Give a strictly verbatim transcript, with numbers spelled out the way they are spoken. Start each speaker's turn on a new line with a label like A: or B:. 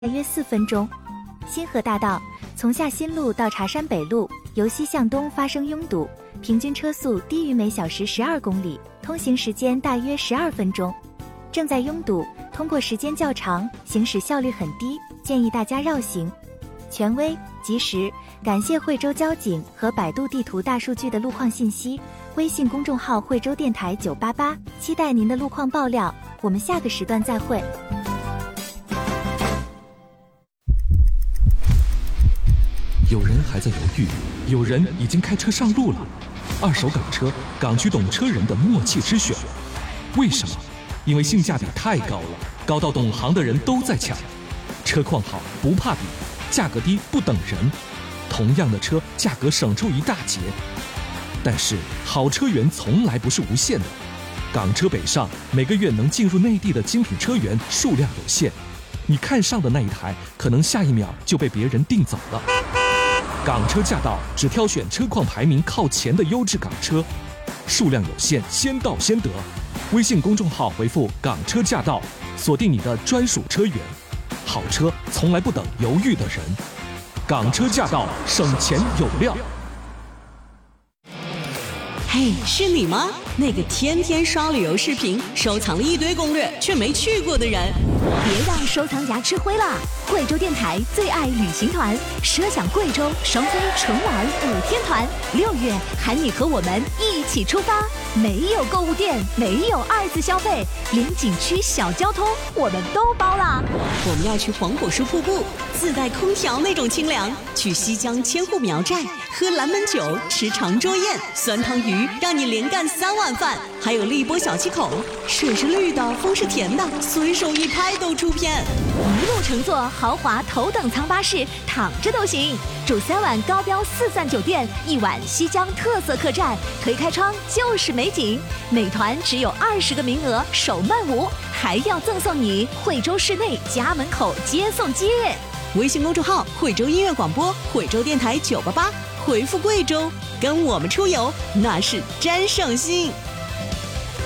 A: 大约四分钟。新河大道从下新路到茶山北路，由西向东发生拥堵，平均车速低于每小时十二公里，通行时间大约十二分钟。正在拥堵，通过时间较长，行驶效率很低，建议大家绕行。权威、及时，感谢惠州交警和百度地图大数据的路况信息。微信公众号惠州电台九八八，期待您的路况爆料。我们下个时段再会。
B: 有人还在犹豫，有人已经开车上路了。二手港车，港区懂车人的默契之选。为什么？因为性价比太高了，高到懂行的人都在抢。车况好不怕比，价格低不等人。同样的车，价格省出一大截。但是好车源从来不是无限的，港车北上每个月能进入内地的精品车源数量有限，你看上的那一台，可能下一秒就被别人订走了。港车驾到只挑选车况排名靠前的优质港车，数量有限，先到先得。微信公众号回复“港车驾到”，锁定你的专属车源。好车从来不等犹豫的人，港车驾到，省钱有料。
C: 嘿，是你吗？那个天天刷旅游视频，收藏了一堆攻略却没去过的人。
D: 别让收藏夹吃灰了！贵州电台最爱旅行团，奢享贵州双飞纯玩五天团，六月喊你和我们一起出发。没有购物店，没有二次消费，连景区小交通我们都包了。
C: 我们要去黄果树瀑布，自带空调那种清凉；去西江千户苗寨，喝蓝门酒，吃长桌宴，酸汤鱼让你连干三碗饭。还有荔波小七口，水是绿的，风是甜的，随手一拍都出片。
D: 一路乘坐豪华头等舱巴士，躺着都行。住三晚高标四赞酒店，一晚西江特色客栈，推开窗就是美景。每团只有二十个名额，首慢无，还要赠送你惠州市内家门口接送接。
C: 微信公众号惠州音乐广播，惠州电台九八八，回复贵州，跟我们出游那是真省心。